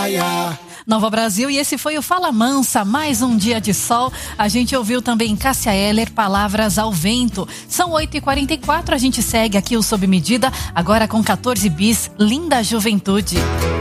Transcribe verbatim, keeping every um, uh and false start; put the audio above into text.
praia. Nova Brasil, e esse foi o Fala Mansa, mais um dia de sol. A gente ouviu também Cássia Eller, Palavras ao Vento. São oito e quarenta e quatro, a gente segue aqui o Sob Medida, agora com quatorze bis, Linda Juventude.